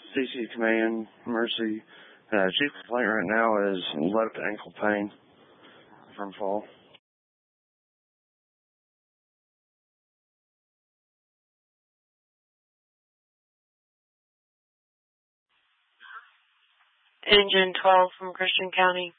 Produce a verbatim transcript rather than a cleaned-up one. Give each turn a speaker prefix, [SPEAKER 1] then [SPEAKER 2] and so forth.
[SPEAKER 1] C C Command, Mercy. Uh, chief complaint right now is left ankle pain from fall.
[SPEAKER 2] Engine twelve from Christian County.